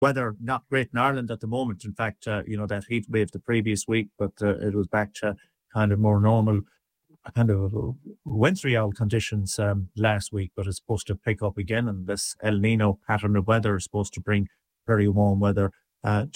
weather not great in Ireland at the moment. In fact, that heat wave the previous week, but it was back to kind of more normal kind of wintry old conditions last week, but it's supposed to pick up again. And this El Nino pattern of weather is supposed to bring very warm weather